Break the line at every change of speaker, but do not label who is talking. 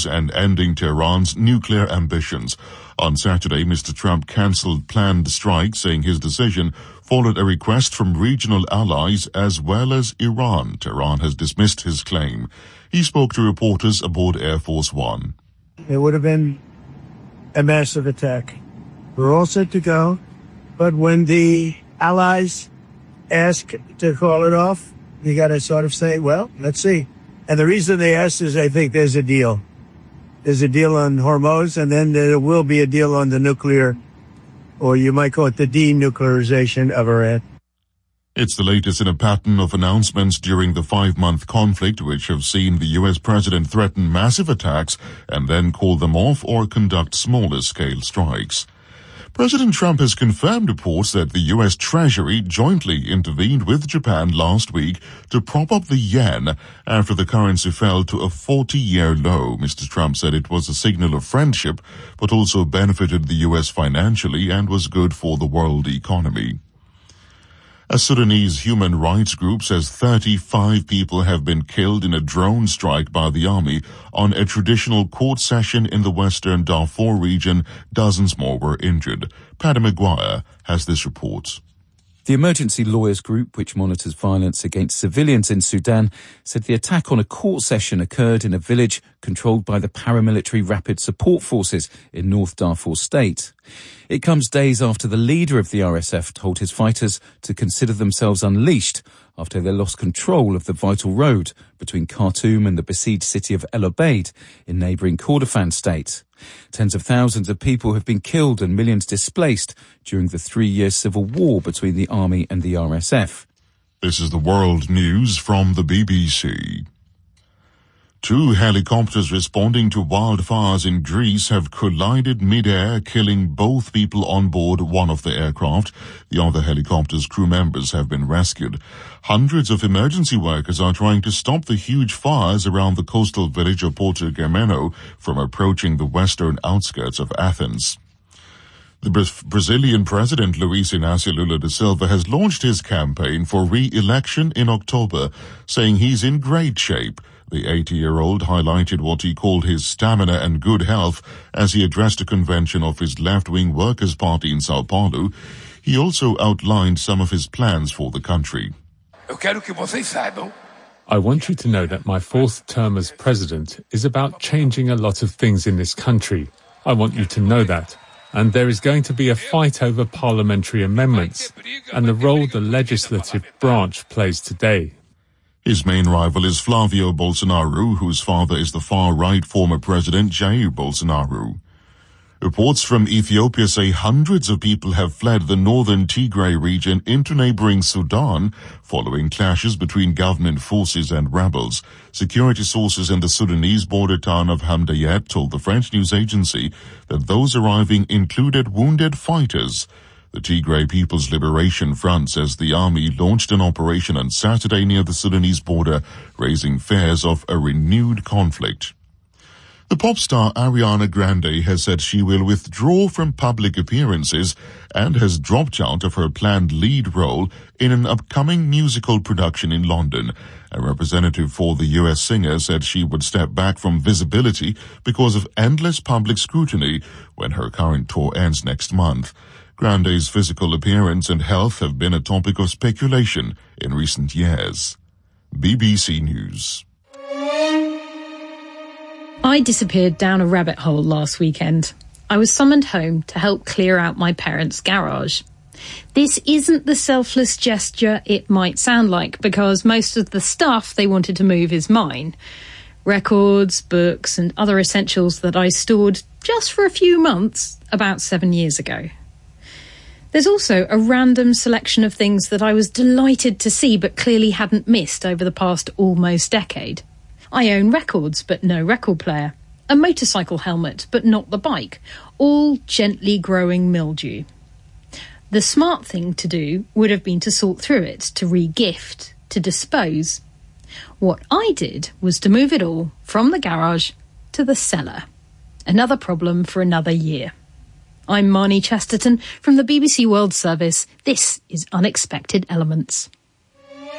and ending Tehran's nuclear ambitions. On Saturday, Mr. Trump cancelled planned strikes, saying his decision followed a request from regional allies as well as Iran. Tehran has dismissed his claim. He spoke to reporters aboard Air Force One.
It would have been a massive attack. We're all set to go, but when the allies ask to call it off, you got to sort of say, well, let's see. And the reason they asked is I think there's a deal. There's a deal on Hormuz, and then there will be a deal on the nuclear, or you might call it the denuclearization of Iran.
It's the latest in a pattern of announcements during the 5-month conflict, which have seen the U.S. president threaten massive attacks and then call them off or conduct smaller-scale strikes. President Trump has confirmed reports that the U.S. Treasury jointly intervened with Japan last week to prop up the yen after the currency fell to a 40-year low. Mr. Trump said it was a signal of friendship, but also benefited the U.S. financially and was good for the world economy. A Sudanese human rights group says 35 people have been killed in a drone strike by the army on a traditional court session in the western Darfur region. Dozens more were injured. Paddy Maguire has this report.
The Emergency Lawyers Group, which monitors violence against civilians in Sudan, said the attack on a court session occurred in a village controlled by the paramilitary Rapid Support Forces in North Darfur State. It comes days after the leader of the RSF told his fighters to consider themselves unleashed after they lost control of the vital road between Khartoum and the besieged city of El Obeid in neighbouring Kordofan state. Tens of thousands of people have been killed and millions displaced during the 3-year civil war between the army and the RSF.
This is the world news from the BBC. 2 helicopters responding to wildfires in Greece have collided mid-air, killing both people on board one of the aircraft. The other helicopter's crew members have been rescued. Hundreds of emergency workers are trying to stop the huge fires around the coastal village of Porto Germano from approaching the western outskirts of Athens. The Brazilian President Luiz Inácio Lula da Silva has launched his campaign for re-election in October, saying he's in great shape. The 80-year-old highlighted what he called his stamina and good health as he addressed a convention of his left-wing Workers' Party in Sao Paulo. He also outlined some of his plans for the country.
I want you to know that my 4th term as president is about changing a lot of things in this country. I want you to know that. And there is going to be a fight over parliamentary amendments and the role the legislative branch plays today.
His main rival is Flavio Bolsonaro, whose father is the far-right former president Jair Bolsonaro. Reports from Ethiopia say hundreds of people have fled the northern Tigray region into neighboring Sudan following clashes between government forces and rebels. Security sources in the Sudanese border town of Hamdayet told the French news agency that those arriving included wounded fighters. The Tigray People's Liberation Front says the army launched an operation on Saturday near the Sudanese border, raising fears of a renewed conflict. The pop star Ariana Grande has said she will withdraw from public appearances and has dropped out of her planned lead role in an upcoming musical production in London. A representative for the US singer said she would step back from visibility because of endless public scrutiny when her current tour ends next month. Grande's physical appearance and health have been a topic of speculation in recent years. BBC News.
I disappeared down a rabbit hole last weekend. I was summoned home to help clear out my parents' garage. This isn't the selfless gesture it might sound like, because most of the stuff they wanted to move is mine. Records, books, and other essentials that I stored just for a few months about 7 years ago. There's also a random selection of things that I was delighted to see but clearly hadn't missed over the past almost decade. I own records but no record player, a motorcycle helmet but not the bike, all gently growing mildew. The smart thing to do would have been to sort through it, to re-gift, to dispose. What I did was to move it all from the garage to the cellar. Another problem for another year. I'm Marnie Chesterton from the BBC World Service. This is Unexpected Elements.